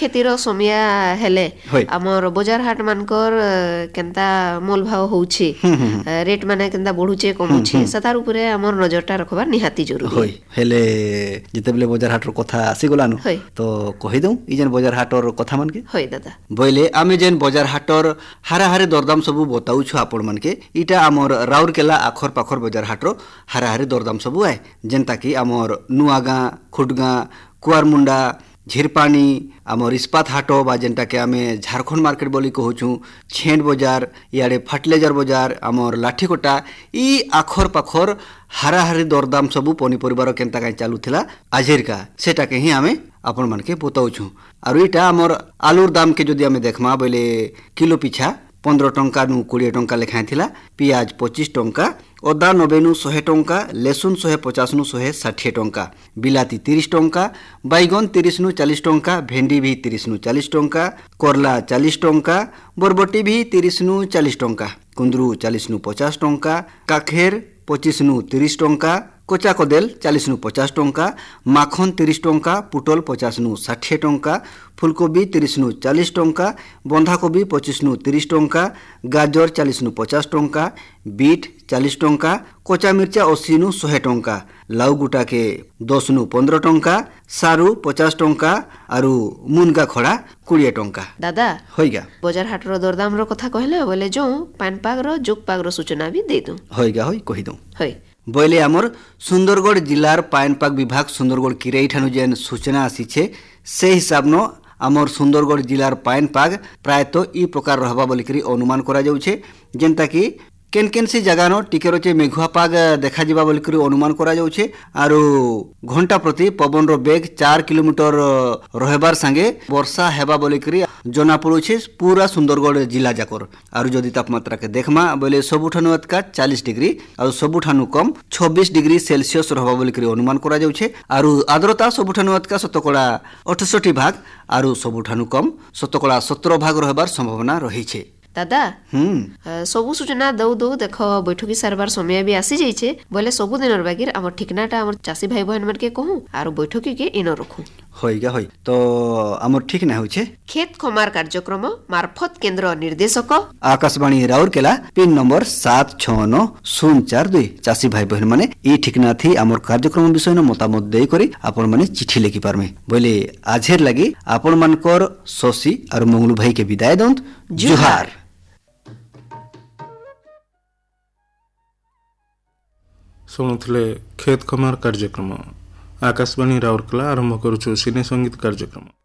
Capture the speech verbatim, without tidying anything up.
खेतीर समिया हेले हमर बाजार हाट मानकर केनता मोल भाव होउछे रेट माने केनता बढ़ुचे कमुछे सतार ऊपर हमर नजरटा रखबा निहाती जरूरी होय हेले जेतेबले बाजार हाटर कथा आसी गलानु तो कहि दउ इ जेन बाजार हाटर कथा मन के होय दादा बोले आमे जेन बाजार हाटर हारा हारे दरदाम सब बताउ छु आपण मन के इटा हमर राउरकेला आखर पाखर बाजार हाटर हारा हारे दरदाम सब आए जेनता कि हमर नुआगा खुटगा कुआरमुंडा झिरपानी आमर इस्पात हाटो बा जेनटा के आमे झारखंड मार्केट बोली कहूँ छेंड बजार इे फार्टिलाइजर बजार आमर लाठीकोटा इ आखर पाखर हाराहारी दरदाम सबू पनीपरिवार केनता काई चालूला आजेर का सेटा के ही आमे आपण मन के बताऊँ आर इटा आमर आलूर दाम के जदि आमे देखमा बोले किलो पिछा पंद्रह टंका नु कोड़े टंका लेखाएं थिला पियाज पच्चीस टंका अदा नबे नु शहे टंका लेसुन शहे पचास नु शहे षाठिए टंका बिलाती तीस टंका बैगन तीस नु चालीस टंका भेंडी भी तीस नु चालीस टंका करला चालीस टंका बरबटी भी तीस नु चालीस टंका कुंदरू चालीस नु पचास टंका काखेर पच्चीस नु तीस टंका कोचा कदेल चालीस नु पचास टंका माखन तीस टंका पुटल पचास नु षाठिए टंका फुलकोबी तीस नु चालीस टंका बंधाकोबी पच्चीस नु तीस टंका गाजर चालीस नु पचास टंका बीट चालीस टंका कोचा मिर्चा अस्सी नु शहे टंका लाउ गुटा के दस नु पंद्रह टंका सारू पचास टंका आरु मुनगा खड़ा कोड़े टंका दादा होइगा बाजार हाटर दरदाम रो कथा कहले बोले जो पान पाग रो जोग पाग रो सूचना भी दे दू होइगा होई कहि दू होय बोले आमर सुंदरगढ़ जिलार पानपाग विभाग सुंदरगढ़ किराई ठानु जेन सूचना आसीछे से हिसाब न आमर सुंदरगढ़ जिलार पानपाग प्रायतः इ प्रकार रहबा बोलिकरी अनुमान करा जाउछे जेनता कि केन केन से जगह न टिके रोचे मेघुआ पाग देखा जिबा बोलिकरी अनुमान करा जाउछे आरो घंटा प्रति पवन रो बेग चार किलोमीटर रहबार संगे वर्षा हेबा बोलिकरी जना पड़ुछे पूरा सुंदरगढ़ जिला जाकर आरो जदि तापमात्रा के देखमा बोले सबुठानु अतका चालीस डिग्री आरो सबुठानु कम छब्बीस डिग्री सेल्सियस रहबा बोलिकरी अनुमान करा जाउछे आरो आर्द्रता सबुठानु अतका शतकड़ा अठसठ भाग आरो सबुठानु कम शतकड़ा सत्रह भाग रहबार संभावना रहिछे दादा सबु सूचना दौ दौ देख बैठकी सारबार समय भी आसी जाइछे बोले सबु दिन बागिर हमर ठिकनाटा हमर चासी भाई बहन मन के कहूं आरो बैठकी के इन रखू होइगा होई तो हमर ठीक ना होइछे खेत खमार कार्यक्रम मार्फत केंद्र निर्देशक आकाशवाणी राउरकेला पिन नंबर सात छह नौ शून्य चार दुई चासी भाई बहन माने ई ठिकना थी हमर कार्यक्रम विषय न मतामत देई करी आपण माने चिट्ठी लिखि पारमे बोले आजेर लागि आपण मानकर सोसी और मंगलू भाई के विदाय दंत जुहार शुणुले खेत खमार कार्यक्रम आकाशवाणी राउरकेला आरंभ करुछु सिने संगीत कार्यक्रम।